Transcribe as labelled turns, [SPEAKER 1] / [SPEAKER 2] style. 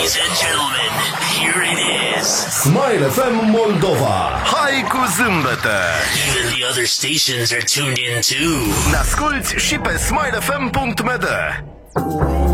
[SPEAKER 1] Ladies and gentlemen, here it is.
[SPEAKER 2] Smile FM Moldova.
[SPEAKER 3] Hai cu zâmbete!
[SPEAKER 1] Even the other stations are tuned in too.
[SPEAKER 3] Ne asculti și pe smilefm.md.